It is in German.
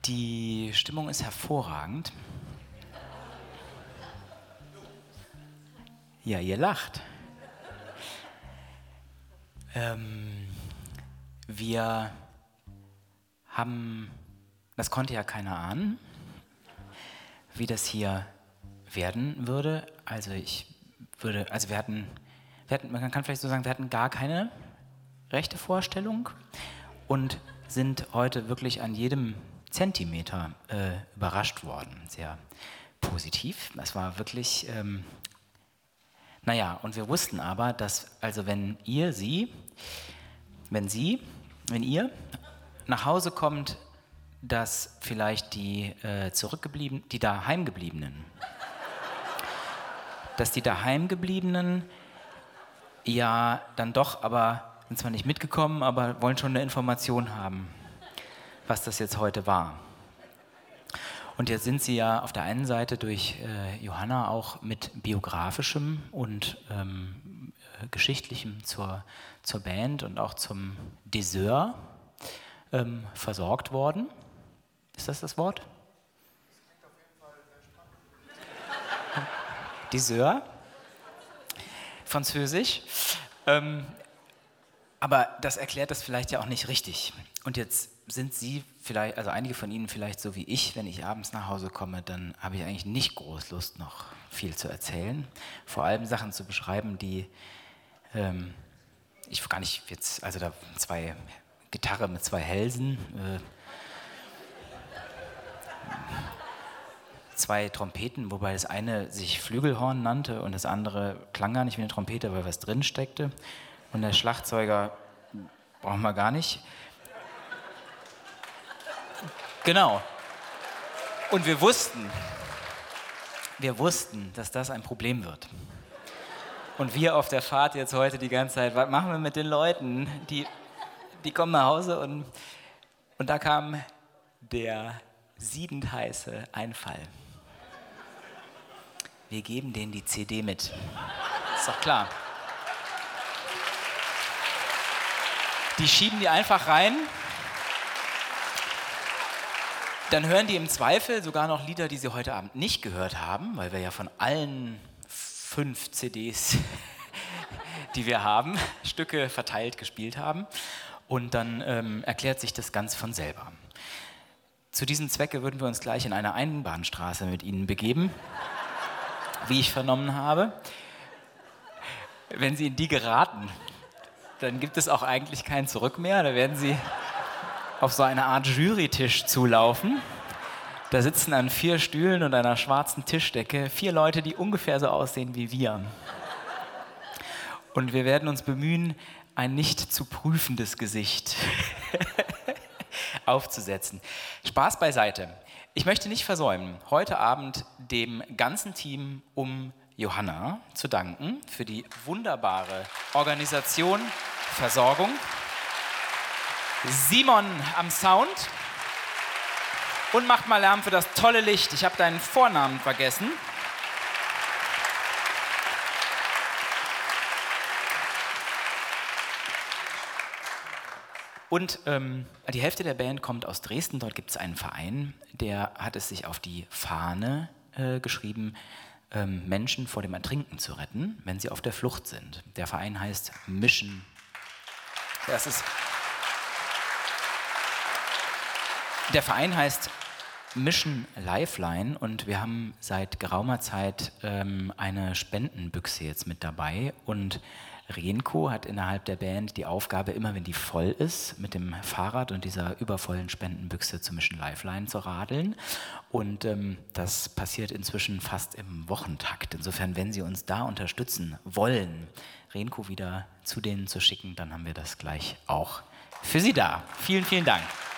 Die Stimmung ist hervorragend. Ja, ihr lacht. Wir haben, das konnte ja keiner ahnen, wie das hier werden würde. Also wir hatten, man kann vielleicht so sagen, wir hatten gar keine rechte Vorstellung und sind heute wirklich an jedem Zentimeter überrascht worden. Sehr positiv. Das war wirklich, und wir wussten aber, dass, also wenn ihr nach Hause kommt, dass vielleicht die Daheimgebliebenen ja dann doch, aber sind zwar nicht mitgekommen, aber wollen schon eine Information haben, was das jetzt heute war. Und jetzt sind sie ja auf der einen Seite durch Johanna auch mit biografischem und geschichtlichem zur Band und auch zum Dessert versorgt worden. Ist das Wort? Das klingt auf jeden Fall sehr spannend. Dessert, Französisch. Aber das erklärt das vielleicht ja auch nicht richtig. Und jetzt sind Sie vielleicht, also einige von Ihnen vielleicht so wie ich, wenn ich abends nach Hause komme, dann habe ich eigentlich nicht groß Lust, noch viel zu erzählen. Vor allem Sachen zu beschreiben, die ich gar nicht jetzt, also da zwei Gitarre mit zwei Hälsen, zwei Trompeten, wobei das eine sich Flügelhorn nannte und das andere klang gar nicht wie eine Trompete, weil was drin steckte. Und der Schlagzeuger brauchen wir gar nicht. Genau. Und wir wussten, dass das ein Problem wird. Und wir auf der Fahrt jetzt heute die ganze Zeit, was machen wir mit den Leuten? Die kommen nach Hause und da kam der siedend heiße Einfall. Wir geben denen die CD mit. Ist doch klar. Die schieben die einfach rein. Dann hören die im Zweifel sogar noch Lieder, die sie heute Abend nicht gehört haben, weil wir ja von allen 5 CDs, die wir haben, Stücke verteilt gespielt haben. Und dann erklärt sich das ganz von selber. Zu diesem Zwecke würden wir uns gleich in eine Einbahnstraße mit Ihnen begeben, wie ich vernommen habe. Wenn Sie in die geraten, dann gibt es auch eigentlich kein Zurück mehr. Da werden Sie auf so eine Art Jurytisch zulaufen. Da sitzen an 4 Stühlen und einer schwarzen Tischdecke 4 Leute, die ungefähr so aussehen wie wir. Und wir werden uns bemühen, ein nicht zu prüfendes Gesicht aufzusetzen. Spaß beiseite. Ich möchte nicht versäumen, heute Abend dem ganzen Team um Johanna zu danken für die wunderbare Organisation, Versorgung. Simon am Sound und macht mal Lärm für das tolle Licht. Ich habe deinen Vornamen vergessen. Und die Hälfte der Band kommt aus Dresden. Dort gibt es einen Verein, der hat es sich auf die Fahne geschrieben, Menschen vor dem Ertrinken zu retten, wenn sie auf der Flucht sind. Der Verein heißt Mission. Der Verein heißt Mission Lifeline und wir haben seit geraumer Zeit eine Spendenbüchse jetzt mit dabei und Renko hat innerhalb der Band die Aufgabe, immer wenn die voll ist, mit dem Fahrrad und dieser übervollen Spendenbüchse zu Mission Lifeline zu radeln. Und das passiert inzwischen fast im Wochentakt. Insofern, wenn Sie uns da unterstützen wollen, Renko wieder zu denen zu schicken, dann haben wir das gleich auch für Sie da. Vielen, vielen Dank.